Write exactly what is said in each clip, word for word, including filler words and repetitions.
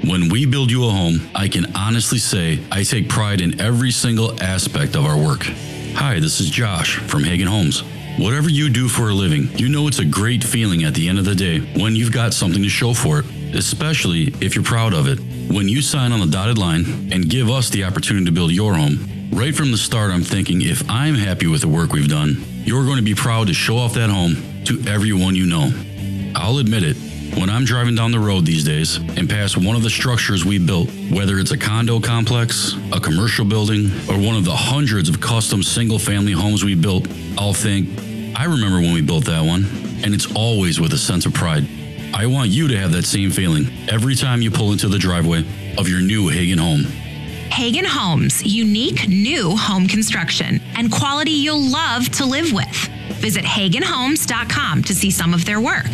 When we build you a home, I can honestly say I take pride in every single aspect of our work. Hi, this is Josh from Hagen Homes. Whatever you do for a living, you know it's a great feeling at the end of the day when you've got something to show for it, especially if you're proud of it. When you sign on the dotted line and give us the opportunity to build your home, right from the start I'm thinking if I'm happy with the work we've done, you're going to be proud to show off that home to everyone you know. I'll admit it. When I'm driving down the road these days and pass one of the structures we built, whether it's a condo complex, a commercial building, or one of the hundreds of custom single-family homes we built, I'll think, I remember when we built that one, and it's always with a sense of pride. I want you to have that same feeling every time you pull into the driveway of your new Hagen home. Hagen Homes, unique new home construction and quality you'll love to live with. Visit hagen homes dot com to see some of their work.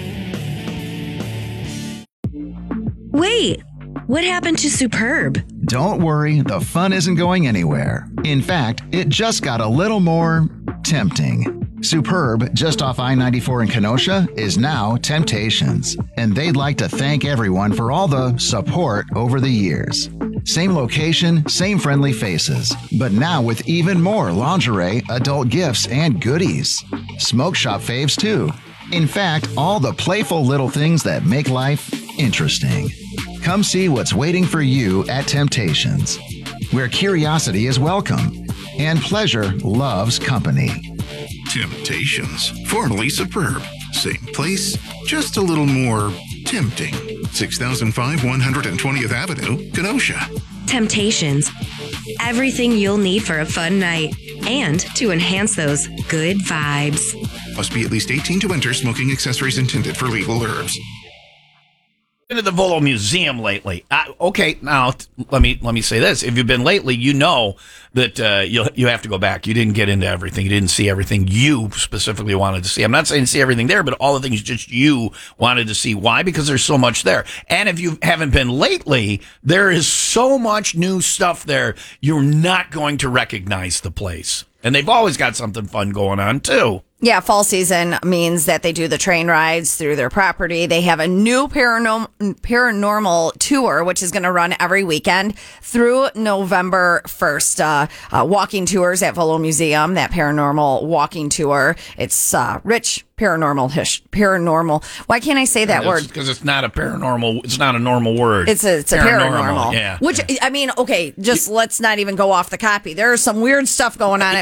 Wait, what happened to Superb? Don't worry, the fun isn't going anywhere. In fact, it just got a little more tempting. Superb, just off I ninety-four in Kenosha, is now Temptations, and they'd like to thank everyone for all the support over the years. Same location, same friendly faces, but now with even more lingerie, adult gifts, and goodies. Smoke shop faves too. In fact, all the playful little things that make life interesting. Come see what's waiting for you at Temptations, where curiosity is welcome and pleasure loves company. Temptations, formerly Superb. Same place, just a little more tempting. six thousand five, one hundred twentieth Avenue, Kenosha. Temptations. Everything you'll need for a fun night and to enhance those good vibes. Must be at least eighteen to enter. Smoking accessories intended for legal herbs. Been to the Volo Museum lately. Uh, okay, now t- let me let me say this: if you've been lately, you know that uh, you you have to go back. You didn't get into everything. You didn't see everything you specifically wanted to see. I'm not saying see everything there, but all the things just you wanted to see. Why? Because there's so much there. And if you haven't been lately, there is so much new stuff there. You're not going to recognize the place. And they've always got something fun going on too. Yeah, fall season means that they do the train rides through their property. They have a new paranormal paranormal tour, which is going to run every weekend through November first. Uh, uh, walking tours at Volo Museum, that paranormal walking tour. It's uh, rich paranormal hish, paranormal. Why can't I say that word? Because it's not a paranormal. It's not a normal word. It's a, it's a paranormal. Yeah. Which, yeah. I mean, okay, just let's not even go off the copy. There is some weird stuff going on.